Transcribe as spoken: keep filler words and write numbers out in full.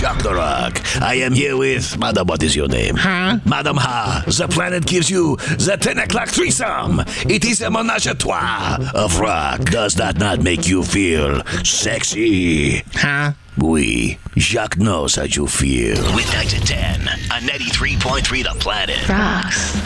Jacques the Rock. I am here with Madam. What is your name? Huh? Madam Ha. The planet gives you the ten o'clock threesome. It is a menage a trois of rock. Does that not make you feel sexy? Huh? Oui. Jacques knows how you feel. Weeknights at ten on ninety-three point three The Planet. Rocks.